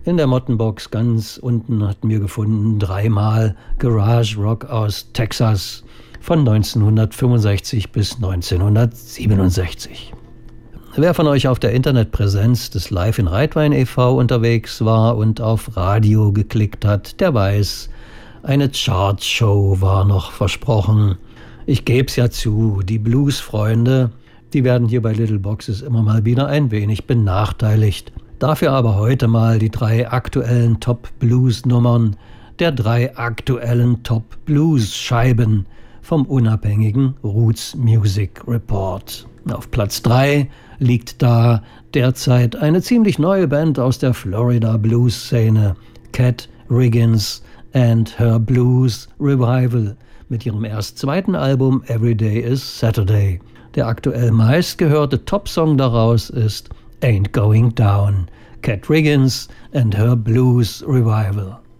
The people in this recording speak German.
In der Mottenbox ganz unten hatten wir gefunden 3-mal Garage Rock aus Texas von 1965 bis 1967. Wer von euch auf der Internetpräsenz des Live in Reitwein e.V. unterwegs war und auf Radio geklickt hat, der weiß, eine Chartshow war noch versprochen. Ich geb's ja zu, die Blues-Freunde, die werden hier bei Little Boxes immer mal wieder ein wenig benachteiligt. Dafür aber heute mal die 3 aktuellen Top-Blues-Nummern der 3 aktuellen Top-Blues-Scheiben vom unabhängigen Roots Music Report. Auf Platz 3 liegt da derzeit eine ziemlich neue Band aus der Florida Blues-Szene, Cat Riggins and Her Blues Revival, mit ihrem erst 2. Album Every Day is Saturday. Der aktuell meistgehörte Top-Song daraus ist Ain't Going Down, Cat Riggins and Her Blues Revival.